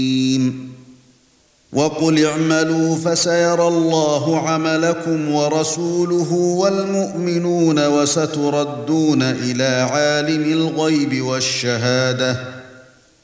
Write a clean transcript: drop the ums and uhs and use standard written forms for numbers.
وَقُلِ اعْمَلُوا فَسَيَرَى اللَّهُ عَمَلَكُمْ وَرَسُولُهُ وَالْمُؤْمِنُونَ وَسَتُرَدُّونَ إِلَى عَالِمِ الْغَيْبِ وَالشَّهَادَةِ